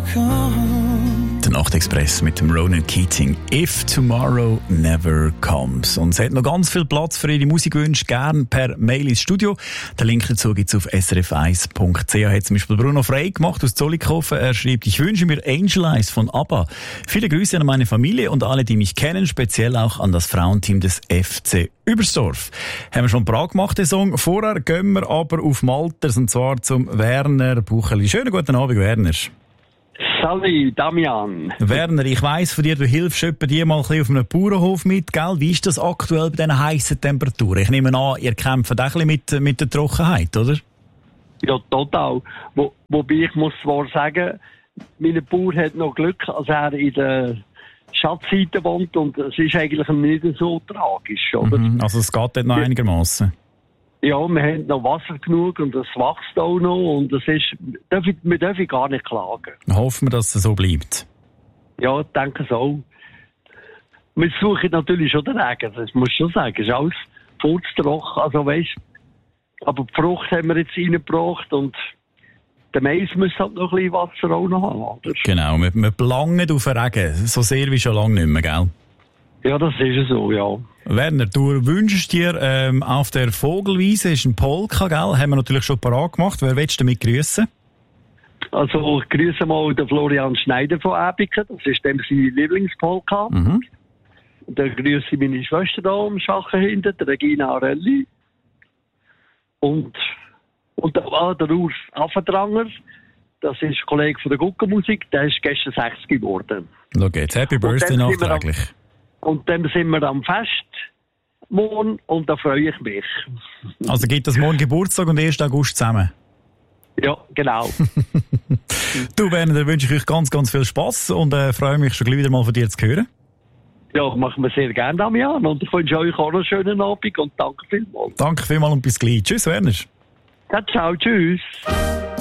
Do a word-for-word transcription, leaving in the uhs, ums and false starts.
Der Nachtexpress mit dem Ronan Keating. If Tomorrow Never Comes. Und es hat noch ganz viel Platz für Ihre Musikwünsche. Gerne per Mail ins Studio. Den Link dazu gibt es auf s r f eins punkt c h. Hat zum Beispiel Bruno Frey gemacht aus Zollikofen. Er schreibt, ich wünsche mir Angel Eyes von ABBA. Viele Grüße an meine Familie und alle, die mich kennen. Speziell auch an das Frauenteam des F C Übersdorf. Haben wir schon Prag gemacht, den Song. Vorher gehen wir aber auf Malters, und zwar zum Werner Bucheli. Schönen guten Abend, Werner. Salut, Damian. Werner, ich weiss von dir, du hilfst etwa dir mal ein bisschen auf einem Bauernhof mit, gell? Wie ist das aktuell bei diesen heissen Temperaturen? Ich nehme an, ihr kämpft auch ein bisschen mit, mit der Trockenheit, oder? Ja, total. Wo, wobei ich muss zwar sagen, mein Bauer hat noch Glück, als er in der Schatzseite wohnt, und es ist eigentlich nicht so tragisch, oder? Mhm, also es geht dort noch ja. einigermaßen. Ja, wir haben noch Wasser genug und es wächst auch noch, und es ist, darf ich, wir dürfen gar nicht klagen. Hoffen wir, dass es so bleibt. Ja, ich denke so. Wir suchen natürlich schon den Regen, das muss ich schon sagen. Es ist alles furztrocken, also weisst, aber die Frucht haben wir jetzt reingebracht, und der Mais muss halt noch ein bisschen Wasser auch noch haben, oder? Genau, wir, wir belangen auf den Regen, so sehr wie schon lange nicht mehr, gell? Ja, das ist so, ja. Werner, du wünschst dir ähm, auf der Vogelwiese, ist ein Polka, gell? Haben wir natürlich schon parat gemacht. Wer willst du damit grüßen? Also, ich grüße mal den Florian Schneider von Ebiken. Das ist dem seine Lieblingspolka. Mhm. Dann grüße ich meine Schwester da am Schachen hinten, die Regina Arelli. Und, und der, ah, der Urs Affendranger, das ist ein Kollege von der Guckenmusik, der ist gestern sechzig geworden. Schau jetzt, Happy Birthday nachträglich. Und dann sind wir am Fest morgen, und da freue ich mich. Also gibt es morgen Geburtstag und ersten August zusammen? Ja, genau. Du, Werner, dann wünsche ich euch ganz, ganz viel Spass und äh, freue mich schon gleich wieder mal von dir zu hören. Ja, machen wir sehr gerne, Damian. Und ich wünsche euch auch einen schönen Abend und danke vielmals. Danke vielmals und bis gleich. Tschüss, Werner. Ja, ciao, tschüss.